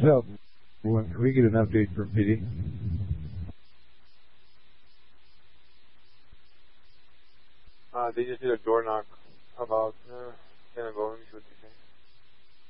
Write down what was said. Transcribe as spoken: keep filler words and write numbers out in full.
help? When can we get an update from P D? Uh, they just did a door knock about uh, ten ago. Let me see what they say.